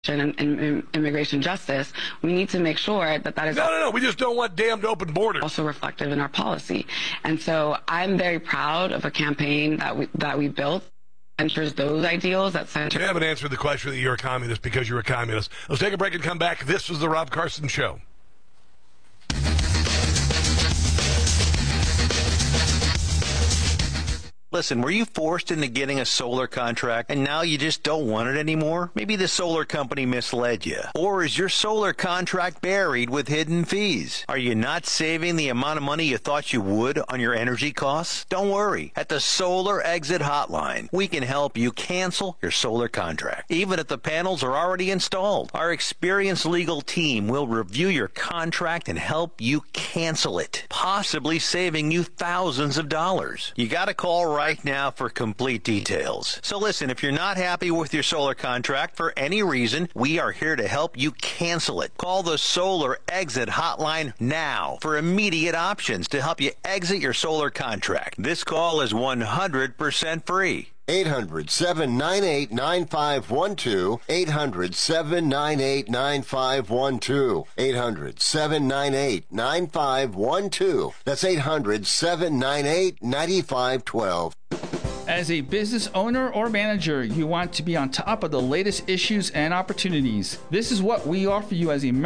and immigration justice, we need to make sure that that is No. We just don't want damned open borders. also reflective in our policy. And so I'm very proud of a campaign that we built centers those ideals that center. You haven't answered the question that you're a communist because you're a communist. Let's take a break and come back. This is the Rob Carson Show. Listen, were you forced into getting a solar contract and now you just don't want it anymore? Maybe the solar company misled you. Or is your solar contract buried with hidden fees? Are you not saving the amount of money you thought you would on your energy costs? Don't worry. At the Solar Exit Hotline, we can help you cancel your solar contract, even if the panels are already installed. Our experienced legal team will review your contract and help you cancel it, possibly saving you thousands of dollars. You got to call right now for complete details. So listen, if you're not happy with your solar contract for any reason, we are here to help you cancel it. Call the Solar Exit Hotline now for immediate options to help you exit your solar contract. This call is 100% free. 800-798-9512. 800-798-9512. 800-798-9512. That's 800-798-9512. As a business owner or manager, you want to be on top of the latest issues and opportunities. This is what we offer you as a